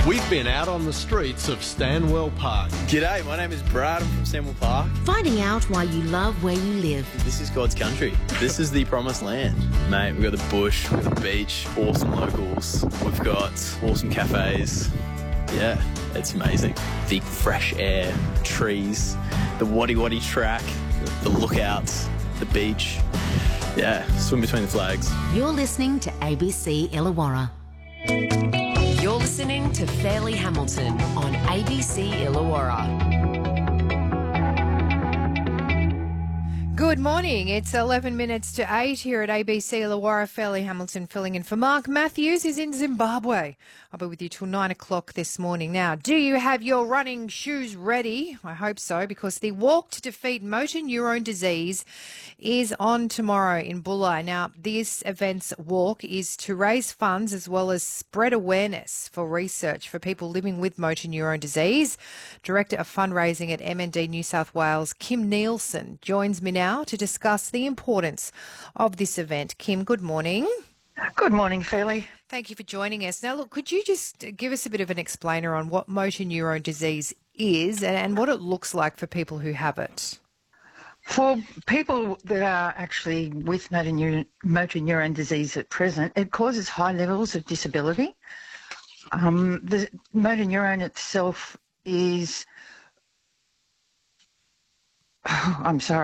We've been out on the streets of Stanwell Park. G'day, my name is Brad. I'm from Stanwell Park. Finding out why you love where you live. This is God's country. This is the promised land. Mate, we've got the bush, we've got the beach, awesome locals. We've got awesome cafes. Yeah, it's amazing. The fresh air, trees, the Waddy Waddy track, the lookouts, the beach. Yeah, swim between the flags. You're listening to ABC Illawarra. You're listening to Fairleigh Hamilton on ABC Illawarra. Good morning. It's 11 minutes to 8 here at ABC Illawarra. Fairleigh Hamilton filling in for Mark Matthews is in Zimbabwe. I'll be with you till 9 o'clock this morning. Now, do you have your running shoes ready? I hope so, because the Walk to Defeat Motor Neurone Disease is on tomorrow in Bulla. Now, this event's walk is to raise funds as well as spread awareness for research for people living with motor neurone disease. Director of Fundraising at MND New South Wales, Kim Nielsen, joins me now to discuss the importance of this event. Kim, good morning. Good morning, Fairleigh. Thank you for joining us. Now, look, could you just give us a bit of an explainer on what motor neurone disease is and what it looks like for people who have it? For people that are actually with motor neurone disease at present, it causes high levels of disability. The motor neurone itself is... I'm sorry.